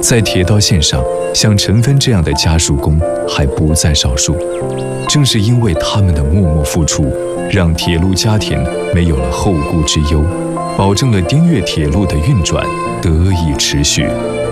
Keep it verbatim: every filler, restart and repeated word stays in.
在铁道线上，像陈芬这样的家属工还不在少数。正是因为他们的默默付出，让铁路家庭没有了后顾之忧，保证了滇越铁路的运转得以持续。